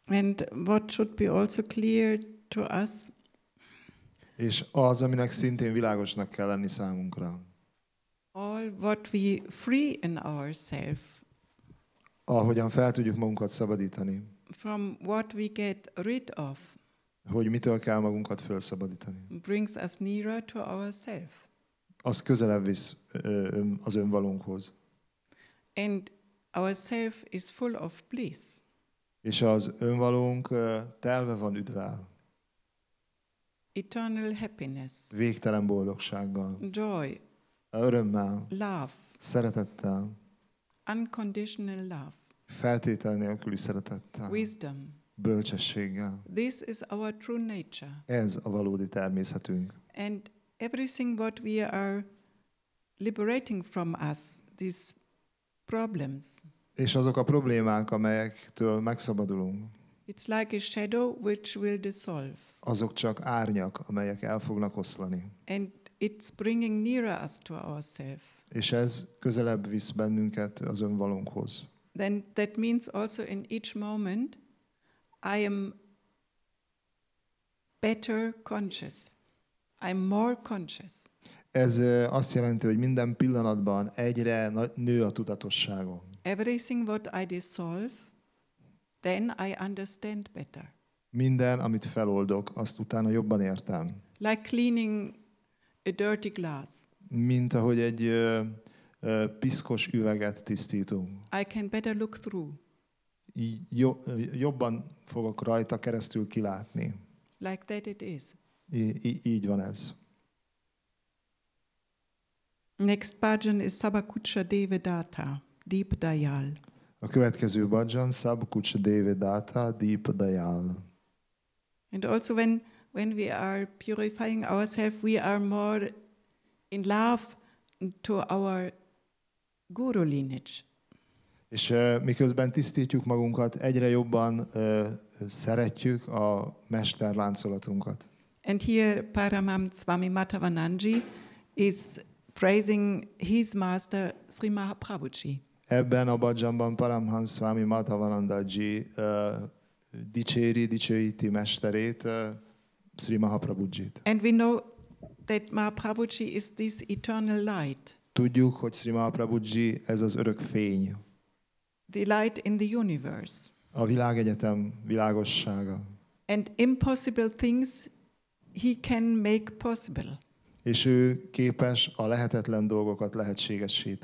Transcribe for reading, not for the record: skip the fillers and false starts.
And what should be also clear to us, És az, aminek szintén világosnak kell lenni számunkra. all what we free in ourselves Ahogyan fel tudjuk magunkat szabadítani, from what we get rid of hogy mitől kell magunkat felszabadítani. brings us nearer to ourselves. Az közelebb visz az önvalónkhoz. And our self is full of bliss. És az önvalónk telve van üdvvel, Eternal happiness, végtelen boldogsággal, joy, örömmel, love, szeretettel, unconditional love, feltétel nélküli szeretettel, wisdom. bölcsességgel. This is our true nature. Ez a valódi természetünk. And everything what we are liberating from us, these problems, És azok a problémák, amelyektől megszabadulunk, it's like a shadow which will dissolve. azok csak árnyak, amelyek el fognak oszlani. And it's bringing nearer us to ourselves. És ez közelebb visz bennünket az önvalónkhoz. Then that means also in each moment I am better conscious. I'm more conscious. Ez azt jelenti, hogy minden pillanatban egyre nő a tudatosságom. Everything what I dissolve, then I understand better. Minden, amit feloldok, azt utána jobban értem. Like cleaning a dirty glass. Mint ahogy egy piszkos üveget tisztítunk. I can better look through. Jobban fogok rajta keresztül kilátni. Like that it is. Így van ez. Next bhajan is Sabakucha Devedata, Deep Dayal. A következő bhajan Sabakucha Devedata Deep Dayal. And also when we are purifying ourselves, we are more in love to our guru lineage. És miközben tisztítjuk magunkat, egyre jobban szeretjük a mesterláncolatunkat. And here Paramaham Swami Madhavananji is praising his master Sri Mahaprabhuji. Ebben a bhajanban Paramhans Swami Madhavanandaji dicsőíti mesterét, Sri Mahaprabhujit. And we know that Mahaprabhuji is this eternal light. Tudjuk, hogy Sri Mahaprabhuji ez az örök fény. The light in the universe. A világegyetem világossága. And impossible things he can make possible. És ő képes a lehetetlen dolgokat lehetségessé